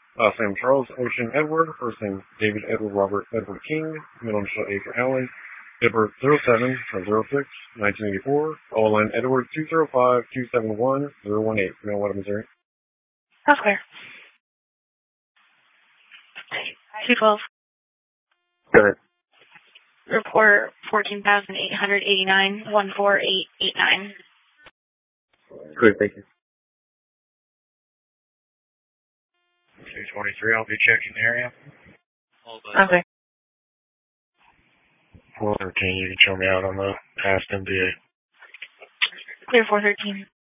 Last name Charles Ocean Edward. First name David Edward Robert Edward King. Middle initial A for Allen. Date of birth 07/06/1984. Call line Edward 205-271-018. Millwater, Missouri. That's clear. 212. Go ahead. Report 14,889, 14889. Good, thank you. 223, I'll be checking the area. Okay. 413, you can show me out on the past MBA. Clear 413.